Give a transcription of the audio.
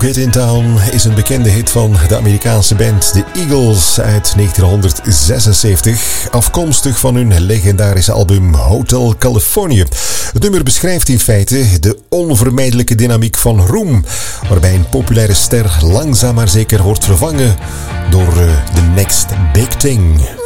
Hit in Town is een bekende hit van de Amerikaanse band The Eagles uit 1976, afkomstig van hun legendarische album Hotel California. Het nummer beschrijft in feite de onvermijdelijke dynamiek van roem, waarbij een populaire ster langzaam maar zeker wordt vervangen door the next big thing.